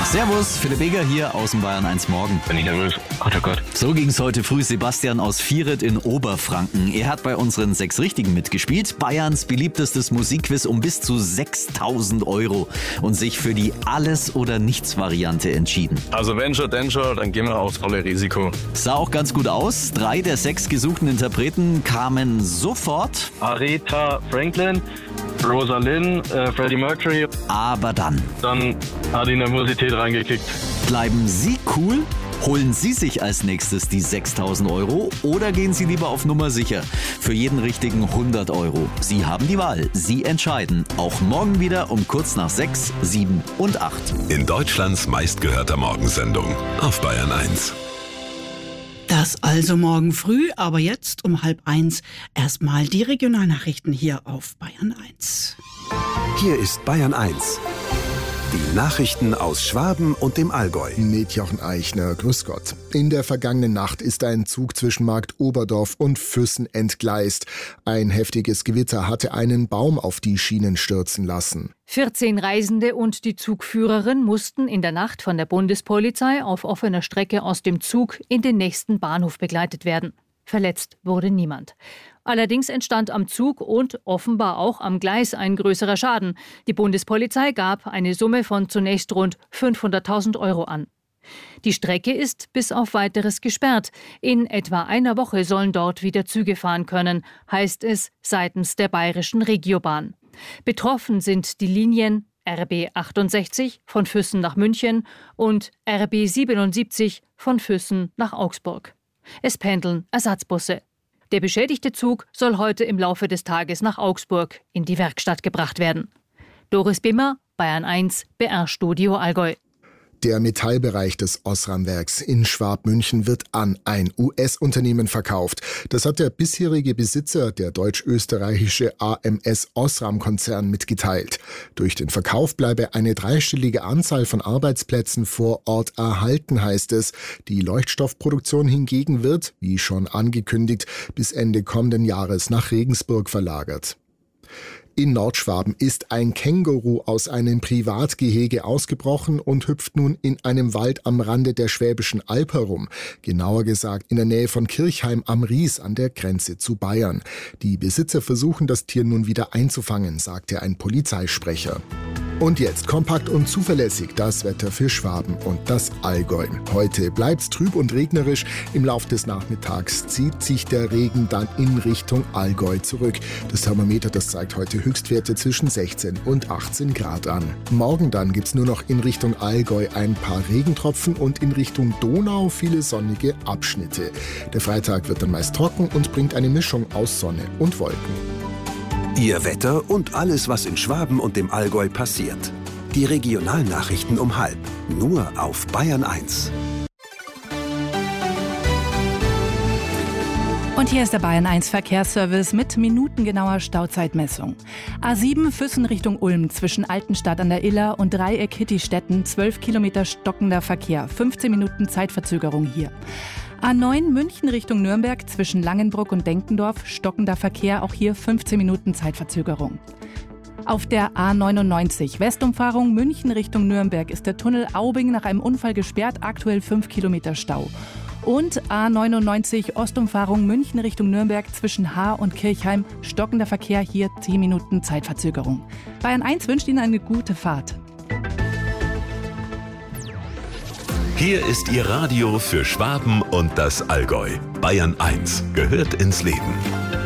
Servus, Philipp Eger hier aus dem Bayern 1 Morgen. Bin ich nervös. Gott, oh Gott. So ging's heute früh Sebastian aus Vieret in Oberfranken. Er hat bei unseren 6 Richtigen mitgespielt. Bayerns beliebtestes Musikquiz um bis zu 6.000 € und sich für die Alles-oder-Nichts-Variante entschieden. Also wenn schon, denn schon, dann gehen wir aufs volle Risiko. Sah auch ganz gut aus. 3 der 6 gesuchten Interpreten kamen sofort. Aretha Franklin, Rosalind, Freddie Mercury. Aber dann Hat die Nervosität reingekickt. bleiben Sie cool? Holen Sie sich als nächstes die 6.000 € oder gehen Sie lieber auf Nummer sicher? Für jeden richtigen 100 €. Sie haben die Wahl. Sie entscheiden. Auch morgen wieder um kurz nach 6, 7 und 8. In Deutschlands meistgehörter Morgensendung auf Bayern 1. Das also morgen früh, aber jetzt um 12:30 erstmal die Regionalnachrichten hier auf Bayern 1. Hier ist Bayern 1. Die Nachrichten aus Schwaben und dem Allgäu. Mit Jochen Eichner, grüß Gott. In der vergangenen Nacht ist ein Zug zwischen Markt Oberdorf und Füssen entgleist. Ein heftiges Gewitter hatte einen Baum auf die Schienen stürzen lassen. 14 Reisende und die Zugführerin mussten in der Nacht von der Bundespolizei auf offener Strecke aus dem Zug in den nächsten Bahnhof begleitet werden. Verletzt wurde niemand. Allerdings entstand am Zug und offenbar auch am Gleis ein größerer Schaden. Die Bundespolizei gab eine Summe von zunächst rund 500.000 € an. Die Strecke ist bis auf Weiteres gesperrt. In etwa einer Woche sollen dort wieder Züge fahren können, heißt es seitens der bayerischen Regiobahn. Betroffen sind die Linien RB 68 von Füssen nach München und RB 77 von Füssen nach Augsburg. Es pendeln Ersatzbusse. Der beschädigte Zug soll heute im Laufe des Tages nach Augsburg in die Werkstatt gebracht werden. Doris Bimmer, Bayern 1, BR-Studio Allgäu. Der Metallbereich des Osram-Werks in Schwabmünchen wird an ein US-Unternehmen verkauft. Das hat der bisherige Besitzer, der deutsch-österreichische AMS Osram-Konzern, mitgeteilt. Durch den Verkauf bleibe eine dreistellige Anzahl von Arbeitsplätzen vor Ort erhalten, heißt es. Die Leuchtstoffproduktion hingegen wird, wie schon angekündigt, bis Ende kommenden Jahres nach Regensburg verlagert. In Nordschwaben ist ein Känguru aus einem Privatgehege ausgebrochen und hüpft nun in einem Wald am Rande der Schwäbischen Alb herum. Genauer gesagt in der Nähe von Kirchheim am Ries an der Grenze zu Bayern. Die Besitzer versuchen, das Tier nun wieder einzufangen, sagte ein Polizeisprecher. Und jetzt kompakt und zuverlässig das Wetter für Schwaben und das Allgäu. Heute bleibt's trüb und regnerisch. Im Lauf des Nachmittags zieht sich der Regen dann in Richtung Allgäu zurück. Das Thermometer, das zeigt heute Höchstwerte zwischen 16 und 18 Grad an. Morgen dann gibt's nur noch in Richtung Allgäu ein paar Regentropfen und in Richtung Donau viele sonnige Abschnitte. Der Freitag wird dann meist trocken und bringt eine Mischung aus Sonne und Wolken. Ihr Wetter und alles, was in Schwaben und dem Allgäu passiert. Die Regionalnachrichten um 12:30. Nur auf Bayern 1. Und hier ist der Bayern 1 Verkehrsservice mit minutengenauer Stauzeitmessung. A7 Füssen Richtung Ulm zwischen Altenstadt an der Iller und Dreieck Hittistetten 12 Kilometer stockender Verkehr, 15 Minuten Zeitverzögerung hier. A9 München Richtung Nürnberg zwischen Langenbruck und Denkendorf, stockender Verkehr, auch hier 15 Minuten Zeitverzögerung. Auf der A99 Westumfahrung München Richtung Nürnberg ist der Tunnel Aubing nach einem Unfall gesperrt, aktuell 5 Kilometer Stau. Und A99 Ostumfahrung München Richtung Nürnberg zwischen Haar und Kirchheim, stockender Verkehr, hier 10 Minuten Zeitverzögerung. Bayern 1 wünscht Ihnen eine gute Fahrt. Hier ist Ihr Radio für Schwaben und das Allgäu. Bayern 1 gehört ins Leben.